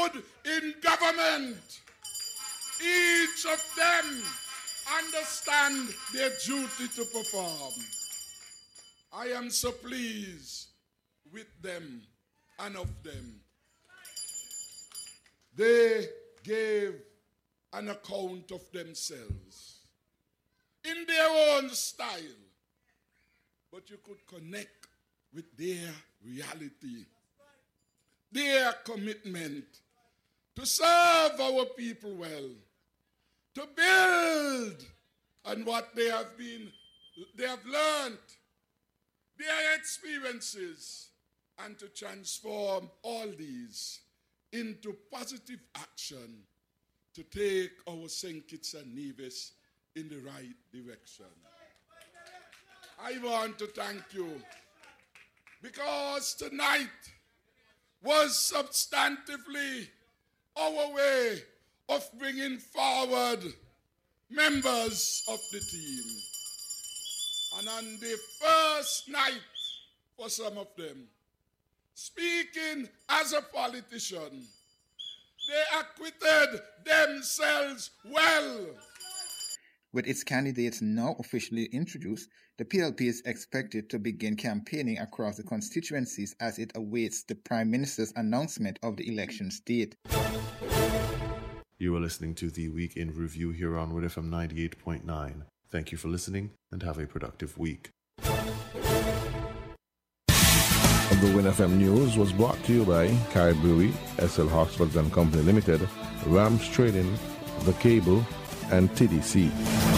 stood in government, each of them understand their duty to perform. I am so pleased with them and of them. They gave an account of themselves in their own style, but you could connect with their reality, their commitment to serve our people well, to build on what they have learned, their experiences, and to transform all these into positive action to take our St. Kitts and Nevis in the right direction. I want to thank you because tonight was substantively our way of bringing forward members of the team. And on the first night, for some of them, speaking as a politician, they acquitted themselves well. With its candidates now officially introduced, the PLP is expected to begin campaigning across the constituencies as it awaits the Prime Minister's announcement of the election's date. You are listening to the Week in Review here on Wood FM 98.9. Thank you for listening and have a productive week. The Win FM News was brought to you by Kai Brewery, SL Hoxfords and Company Limited, Rams Trading, The Cable, and TDC.